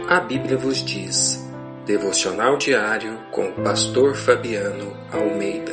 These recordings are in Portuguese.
A Bíblia vos diz. Devocional diário com o pastor Fabiano Almeida.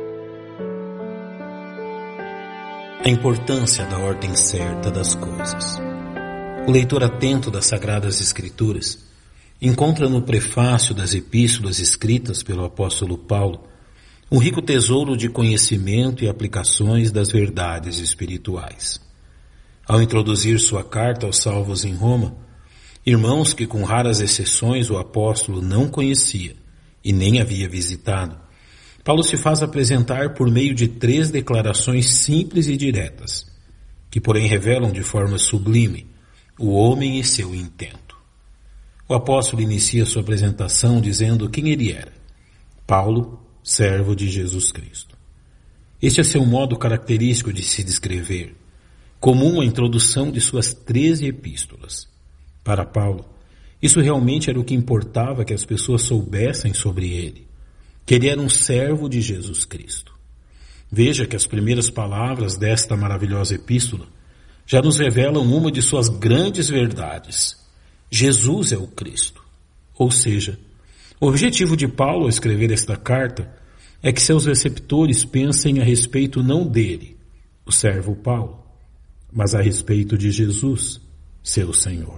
A importância da ordem certa das coisas. O leitor atento das Sagradas Escrituras encontra no prefácio das epístolas escritas pelo apóstolo Paulo um rico tesouro de conhecimento e aplicações das verdades espirituais. Ao introduzir sua carta aos salvos em Roma, irmãos que com raras exceções o apóstolo não conhecia e nem havia visitado, Paulo se faz apresentar por meio de 3 declarações simples e diretas, que porém revelam de forma sublime o homem e seu intento. O apóstolo inicia sua apresentação dizendo quem ele era: Paulo, servo de Jesus Cristo. Este é seu modo característico de se descrever, comum à introdução de suas 13 epístolas. Para Paulo, isso realmente era o que importava que as pessoas soubessem sobre ele, que ele era um servo de Jesus Cristo. Veja que as primeiras palavras desta maravilhosa epístola já nos revelam uma de suas grandes verdades. Jesus é o Cristo. Ou seja, o objetivo de Paulo ao escrever esta carta é que seus receptores pensem a respeito não dele, o servo Paulo, mas a respeito de Jesus, seu Senhor.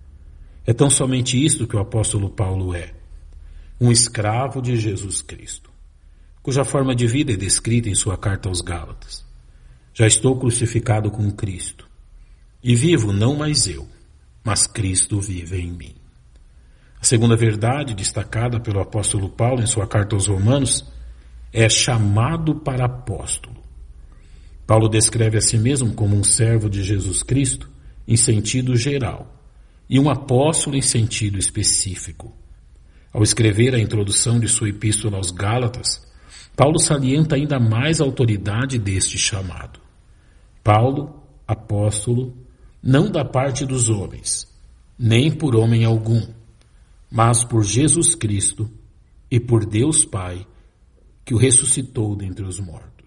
É tão somente isto que o apóstolo Paulo é: um escravo de Jesus Cristo, cuja forma de vida é descrita em sua carta aos Gálatas. Já estou crucificado com Cristo, e vivo não mais eu, mas Cristo vive em mim. A segunda verdade destacada pelo apóstolo Paulo em sua carta aos Romanos é chamado para apóstolo. Paulo descreve a si mesmo como um servo de Jesus Cristo em sentido geral e um apóstolo em sentido específico. Ao escrever a introdução de sua epístola aos Gálatas, Paulo salienta ainda mais a autoridade deste chamado. Paulo, apóstolo, não da parte dos homens, nem por homem algum, mas por Jesus Cristo e por Deus Pai, que o ressuscitou dentre os mortos.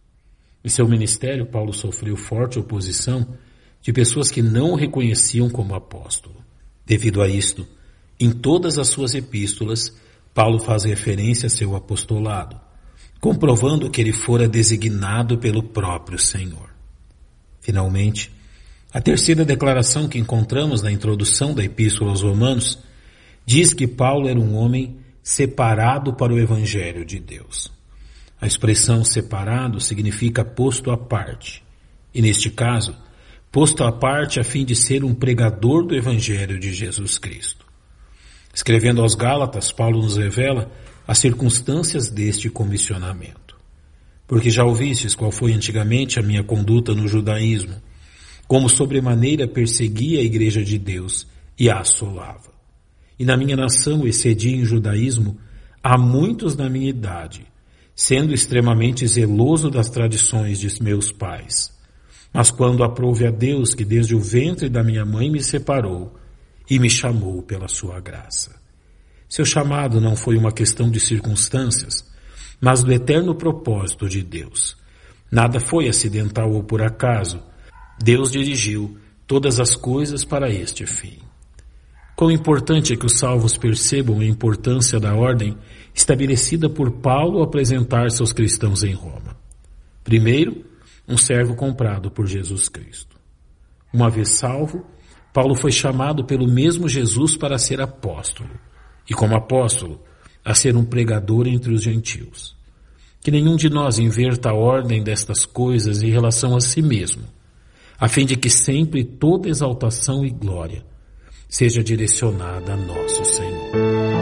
Em seu ministério, Paulo sofreu forte oposição de pessoas que não o reconheciam como apóstolo. Devido a isto, em todas as suas epístolas, Paulo faz referência a seu apostolado, comprovando que ele fora designado pelo próprio Senhor. Finalmente, a terceira declaração que encontramos na introdução da epístola aos Romanos diz que Paulo era um homem separado para o Evangelho de Deus. A expressão separado significa posto à parte, e neste caso, posto à parte a fim de ser um pregador do Evangelho de Jesus Cristo. Escrevendo aos Gálatas, Paulo nos revela as circunstâncias deste comissionamento. Porque já ouvistes qual foi antigamente a minha conduta no judaísmo, como sobremaneira perseguia a igreja de Deus e a assolava. E na minha nação excedi em judaísmo a muitos da minha idade, sendo extremamente zeloso das tradições de meus pais. Mas quando aprouve a Deus que desde o ventre da minha mãe me separou e me chamou pela sua graça. Seu chamado não foi uma questão de circunstâncias, mas do eterno propósito de Deus. Nada foi acidental ou por acaso. Deus dirigiu todas as coisas para este fim. Quão importante é que os salvos percebam a importância da ordem estabelecida por Paulo ao apresentar-se aos cristãos em Roma. Primeiro, um servo comprado por Jesus Cristo. Uma vez salvo, Paulo foi chamado pelo mesmo Jesus para ser apóstolo, e como apóstolo, a ser um pregador entre os gentios. Que nenhum de nós inverta a ordem destas coisas em relação a si mesmo, a fim de que sempre toda exaltação e glória seja direcionada a nosso Senhor.